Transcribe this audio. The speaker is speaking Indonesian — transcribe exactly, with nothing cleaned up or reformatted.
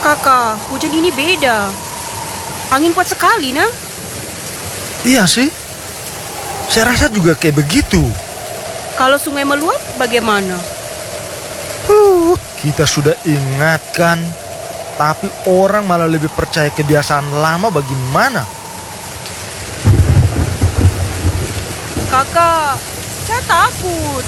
Kakak, hujan ini beda. Angin kuat sekali, nah. Iya sih, saya rasa juga kayak begitu. Kalau sungai meluap, bagaimana? Huh, kita sudah ingatkan, tapi orang malah lebih percaya kebiasaan lama bagaimana? Kakak, saya takut.